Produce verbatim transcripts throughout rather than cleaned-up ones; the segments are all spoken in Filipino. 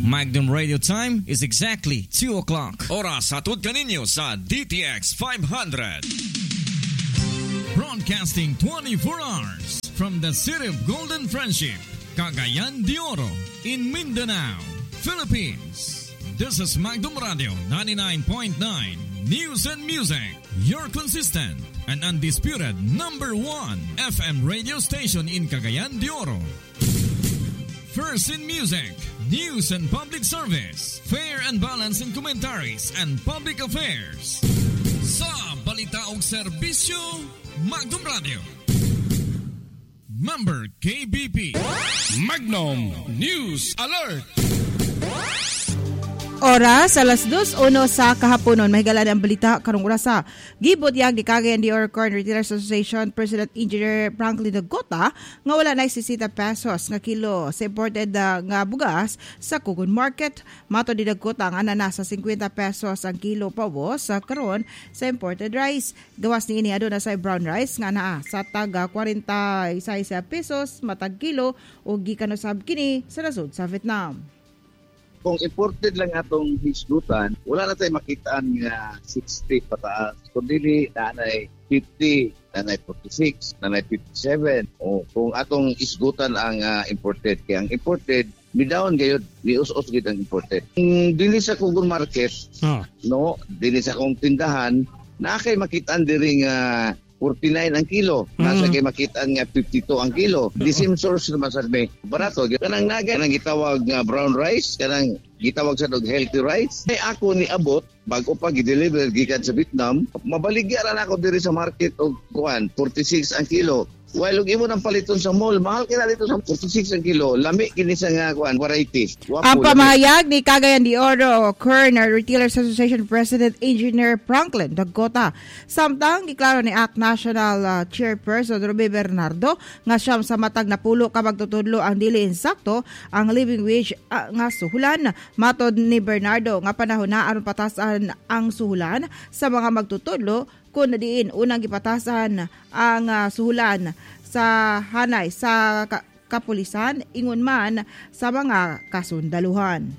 Magnum Radio time is exactly two o'clock. Oras hatod kaninyo sa D T X five hundred. Broadcasting twenty-four hours from the city of Golden Friendship, Cagayan de Oro, in Mindanao, Philippines. This is Magnum Radio ninety-nine point nine News and Music, your consistent and undisputed number one F M radio station in Cagayan de Oro. First in music, news and public service, fair and balanced in commentaries and public affairs. Sa balita o serbisyo, Magnum Radio. Member K B P. Magnum News Alert. Oras, alas dos uno sa kahaponon. Mahigala ang balita karong orasa. Gibot yang ni Cagayan de Oro Corn Retailers Association President Engineer Franklin Dagota nga wala na sixty pesos nga kilo sa imported uh, nga bugas sa Kugon Market. Mato di Dagota nga na nasa fifty pesos ang kilo pawos sa uh, karon sa imported rice. Gawas ni ini aduna sa brown rice nga naa sa taga forty-six pesos matag kilo o gikan usab kini sa nasod sa Vietnam. Kung imported lang atong hisgutan, wala na tayo makitaan nga sixty pataas. Kung dili, nanay fifty, nanay forty-six, nanay fifty-seven. O kung atong isgutan ang uh, imported, kaya ang imported, midawon gayud, nius-us gid ang imported. Kung dili sa Kugon Market, huh. no, dili sa kong tindahan, na kay makitaan diri nga uh, forty-nine ang kilo. Nasa mm. kay makitaan nga fifty-two ang kilo. The same source naman sa may barato. Kanang naga, kanang gitawag nga brown rice, kanang gitawag sa dog healthy rice. Ay ako ni abot, bago pa gi-deliver gikan sa Vietnam, mabaligyaran ako diri sa market og kuan, forty-six ang kilo. While ug imo nang paliton sa mall, mahal kina dito sa forty-six ang kilo. Lami kini sa nga kuan variety. Wapo, ang pamahayag ni Cagayan de Oro Corn Retailers Association President Engineer Franklin Dagota. Samtang giklaro ni A C National uh, Chairperson Ruby Bernardo nga siyam sa matag na pulo ka magtutudlo ang dili insakto ang living wage uh, nga suhulan. Matod ni Bernardo nga panahon na aron patasan ang suhulan sa mga magtutudlo kung nadiin unang gipatasan ang uh, suhulan sa hanay sa ka- kapulisan ingon man sa mga kasundaluhan.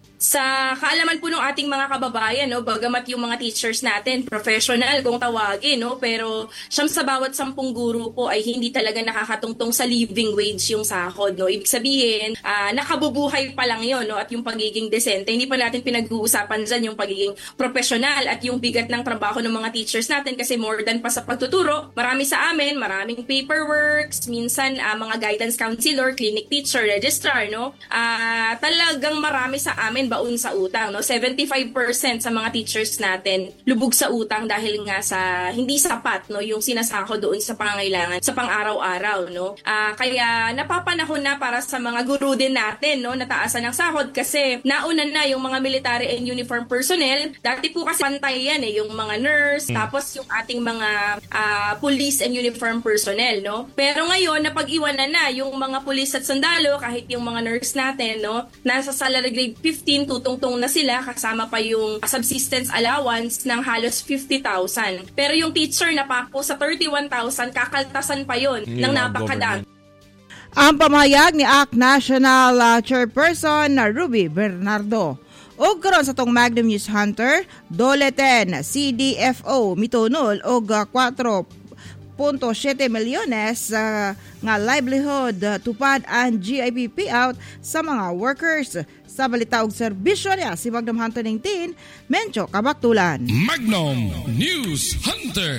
Sa kaalaman po ng ating mga kababayan, no, bagamat yung mga teachers natin, professional kung tawagin, no, pero siyam sa bawat sampung guro po ay hindi talaga nakakatungtong sa living wage yung sahod. No. Ibig sabihin, uh, nakabubuhay pa lang yun, no, at yung pagiging desente. Hindi pa natin pinag-uusapan dyan yung pagiging professional at yung bigat ng trabaho ng mga teachers natin kasi more than pa sa pagtuturo. Marami sa amin, maraming paperworks, minsan uh, mga guidance counselor, clinic teacher, registrar, no. Uh, talagang marami sa amin baon sa utang, no? seventy-five percent sa mga teachers natin lubog sa utang dahil nga sa hindi sapat, no, yung sinasako doon sa pangangailangan sa pang-araw-araw, no? Uh, kaya napapanahon na para sa mga guro din natin, no, nataasan ng sahod kasi nauna na yung mga military and uniform personnel. Dati po kasi pantay yan eh, yung mga nurse, hmm. tapos yung ating mga uh, police and uniform personnel, no? Pero ngayon napag-iwanan na yung mga police at sundalo, kahit yung mga nurse natin, no, nasa salary grade fifteen, tutungtong na sila kasama pa yung subsistence allowance ng halos fifty thousand. Pero yung teacher na pa po sa thirty-one thousand, kakaltasan pa yon ng napakadami. Ang pamahayag ni A C National uh, Chairperson na Ruby Bernardo. O karon sa tong Magnum News Hunter, dole ten C D F O mitunol og uh, four point seven milyones uh, nga livelihood uh, tupad ang G I P payout sa mga workers. Sa balita og serbisyo niya si Magnum Hunter nineteen, Mencho Kabaktulan. Magnum News Hunter.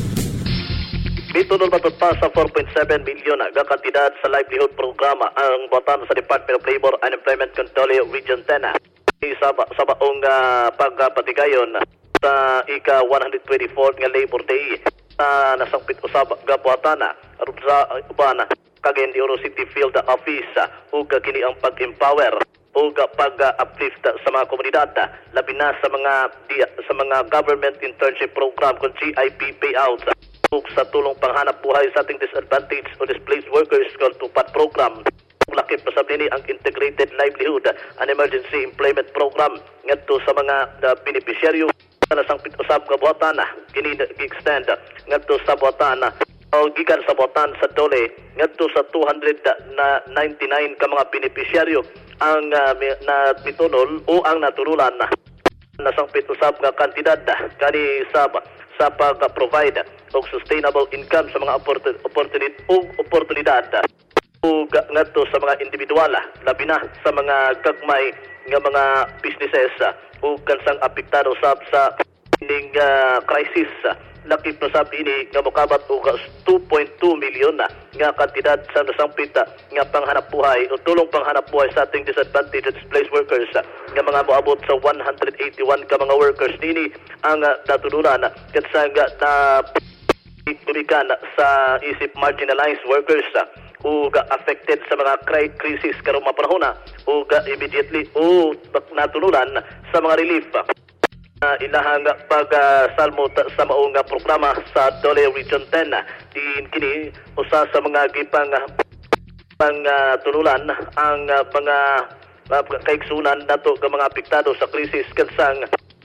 Mitunol matod pa sa four point seven milyon nga kantidad sa livelihood programa ang batan sa Department of Labor and Employment Control Region ten. Sa, sa baong uh, pagpatigayon sa ika one twenty-four nga Labor Day na uh, nasangpit usab gabuhatan aron sa uban Cagayan de Oro City Field Office ug kini ang pag-empower o pag-uplift sa mga komunidad, labi na sa mga sa mga government internship program kung G I P payouts ug sa tulong panghanap buhay sa ating disadvantaged o displaced workers kung tupad program. Lakip pa sa nini ang Integrated Livelihood and Emergency Employment Program ngadto sa mga uh, beneficiaryo na sangpit usab kabuhatan kini gi-extend ngadto sa buhatan o gikan sa buhatan sa dole ngadto sa two hundred ninety-nine ka mga beneficiaryo ang uh, napitunol o ang naturulan na nasangpit usab nga kantidad kani sa sa pag-provide og sustainable income sa mga opportunity o oportunidad o ngadto sa mga individual labi na sa mga gagmay nga mga businesses o kansang apektado sab sa ining uh, crisis. Lakip na sabi ini nga mokabat og two point two million na nga kantidad sa nasangpit nga panghanap buhay o tulong panghanap buhay sa ating disadvantaged displaced workers nga mga moabot sa one hundred eighty-one ka mga workers nini ang uh, natulunan katsa nga na tumikan sa isip marginalized workers o affected sa mga crisis karong mapanahon o immediately o natulunan sa mga relief. Uh, ilahang pag-salmo uh, sa maong uh, programa sa Dole Region ten din kini usa sa mga gipang uh, pang uh, tululan ang uh, mga uh, kaigsunan nato ka mga apektado sa krisis kansang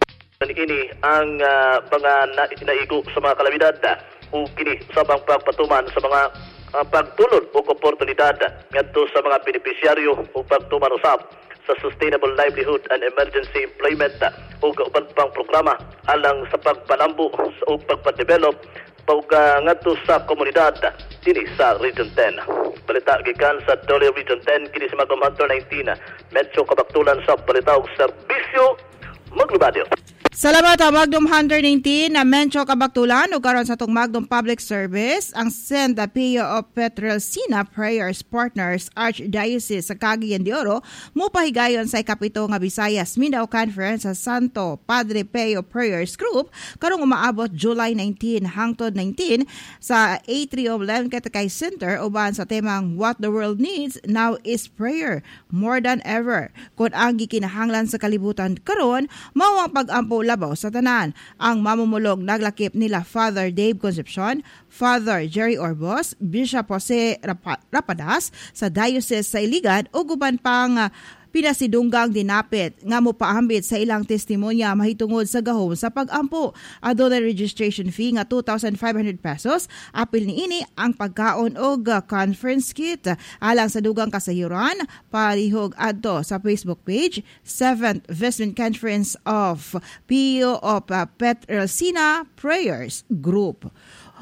ini ang uh, mga na, naigo sa mga kalamidad o kini sabang pagpatuman sa mga uh, pagtulod o oportunidad ngadto sa mga benepisyaryo o pagtuman usab sa Sustainable Livelihood and Emergency Employment o kauban pang programa alang sa pagpalambo o pagpadevelop pag uh, ngadto sa komunidad dinhi sa Region ten. Balita gikan sa Dole Region ten kini sa Magdom Hunter nineteen medyo kabaktulan sa balita og serbisyo maglubadyo. Salamat ang Magdom Hunter nineteen na mencho kabaktulan o karon sa itong Magdom Public Service ang Saint Pio of Pietrelcina Prayers Partners Archdiocese sa Cagayan de Oro mupahigayon sa ikapito nga Visayas Mindanao Conference sa Santo Padre Pio Prayers Group karong umaabot July nineteen hangtod nineteen sa Atrium Lencatakay Center uban sa temang What the World Needs Now is Prayer More Than Ever. Kung ang gikinahanglan sa kalibutan karon mao ang pag-ampo labaw sa tanan. Ang mamumulog naglakip nila Father Dave Concepcion, Father Jerry Orbos, Bishop Jose Rapadas sa Diocese sa Iligan o guban pang uh, pinasidunggang dinapit nga mopaambit sa ilang testimonya mahitungod sa gahom sa pag-ampo. Adunay registration fee nga two thousand five hundred pesos. Apil ni ini ang pagkaon og conference kit. Alang sa dugang kasayuran, parihog adto sa Facebook page seventh Vestment Conference of Pio of Pietrelcina Prayers Group.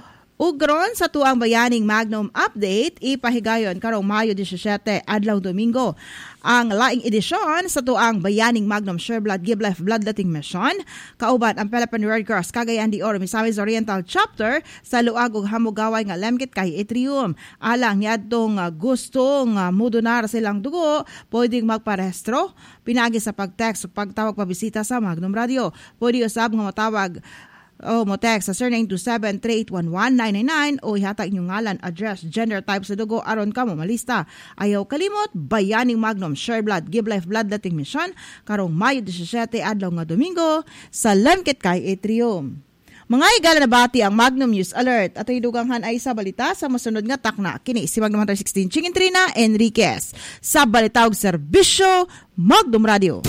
Ugron sa tuang bayaning Magnum Update, ipahigayon karong Mayo seventeen, adlaw Domingo. Ang laing edisyon sa tuang bayaning Magnum Sure Blood Give Life Bloodletting Mission, kauban ang Philippine Red Cross Cagayan de Oro Misamis Oriental Chapter sa luag ug hamugaway nga Lemkit kay Atrium. Alang niadtong uh, gustong uh, mudonar silang dugo, pwedeng magparehistro, pinagi sa pag-text o pagtawag pabisita sa Magnum Radio. Pwede usab nga matawag o mo text sa nine two seven, three eight one one, nine nine nine o ihatag inyong ngalan, address, gender, type sa dugo aron ka mo malista. Ayaw kalimot, bayaning Magnum Sure Blood Give Life Bloodletting Mission karong Mayo seventeen adlaw nga Domingo sa Lemkit kay Atrium. Mga higala na bati ang Magnum News Alert at ay duganghan ay sa balita sa masunod nga takna. Kini si Magnum Hunter sixteen Chingin Trina Enriquez sa Balitawag Serbisyo Magnum Radio.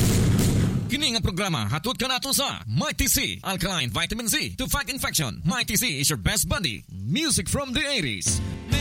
Kini nga programa hatod ka nato sa Mighty C Alkaline Vitamin C to fight infection. Mighty C is your best buddy. Music from the eighties.